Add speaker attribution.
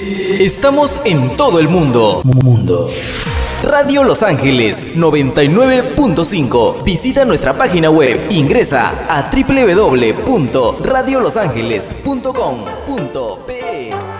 Speaker 1: Estamos en todo el mundo. Radio Los Ángeles 99.5. Visita nuestra página web. Ingresa a www.radiolosangeles.com.pe.